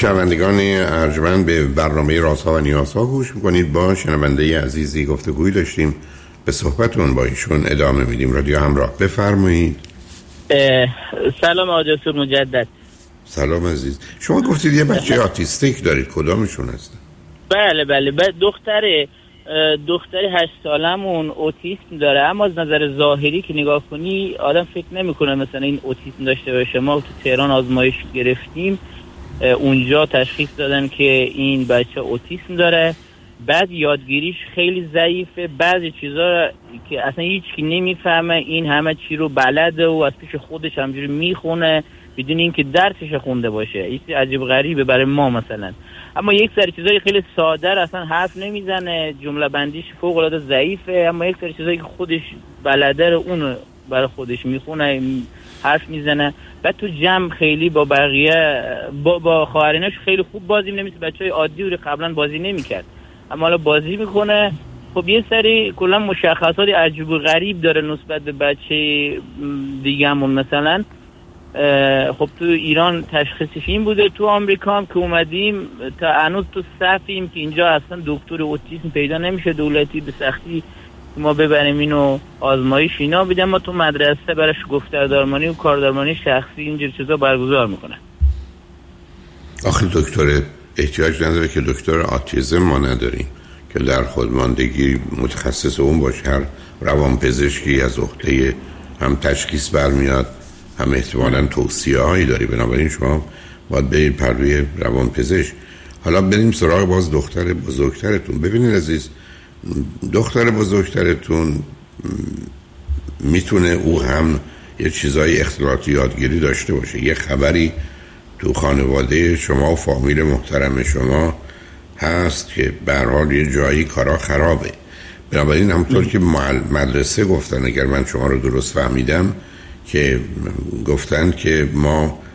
شنوندگان ارجمند، به برنامه رازها و نیازها گوش میکنید. با شنونده عزیزی گفتگوی داشتیم، به صحبتون با ایشون ادامه میدیم. رادیو همراه، بفرمایید. سلام آقای دکتر مجدد. سلام عزیز. شما گفتید یه بچه آتیستیک دارید، کدامشون هستن؟ بله دختری 8 سالمون اوتیسم داره، اما از نظر ظاهری که نگاه کنی آدم فکر نمیکنه مثلا این اوتیسم داشته باشه. ما تو تهران آزمایش گرفتیم، اونجا تشخیص دادن که این بچه اوتیسم داره. بعد یادگیریش خیلی ضعیفه، بعضی چیزا که اصلا هیچ کی نمیفهمه، این همه چی رو بلده و از پیش خودش همجوری میخونه بدون اینکه درسش خونده باشه. این عجیب غریبه برای ما مثلا. اما یک سری چیزای خیلی ساده اصلا حرف نمیزنه، جمله بندیش فوق العاده ضعیفه، اما یک سری چیزایی که خودش بلده رو اون برای خودش میخونه، حرف میزنه. بعد تو جمع خیلی با بقیه با خواهریناش خیلی خوب بازی نمیشه، بچهای عادی رو قبلا بازی نمیکرد اما حالا بازی میکنه. خب یه سری کلا مشخصات عجیب و غریب داره نسبت به بچه دیگه‌مون. مثلا خب تو ایران تشخیصش این بوده، تو آمریکا هم که اومدیم تا هنوز تو صفیم که اینجا اصلا دکتر اوتیسم پیدا نمیشه دولتی، به سختی ما ببریم اینو آزمایش اینا بدیم. ما تو مدرسه براش گفتار درمانی و کار درمانی شخصی اینجور چیزا برگزار میکنن. آخه دکتر احتیاج نداره که دکتر آتیزم ما نداریم که در خودماندگی متخصص اون باشه. هر روانپزشکی از عهده هم تشخیص برمیاد، هم احتمالاً توصیه هایی داری. بنابراین شما باید برید پر روی روانپزشک. حالا بریم سراغ باز دختر بزرگترتون. ببینید عزیز، دختر بزرگترتون میتونه او هم یه چیزای اختلاطی یادگیری داشته باشه. یه خبری تو خانواده شما و فامیل محترم شما هست که به هر حال یه جایی کارا خرابه. بنابراین همونطور که مدرسه گفتن، اگر من شما رو درست فهمیدم، که گفتن که ما